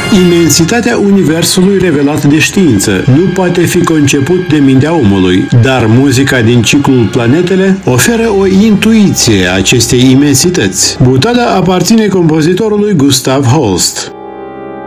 Imensitatea universului revelat de știință nu poate fi conceput de mintea omului, dar muzica din ciclul Planetele oferă o intuiție a acestei imensități. Butada aparține compozitorului Gustav Holst.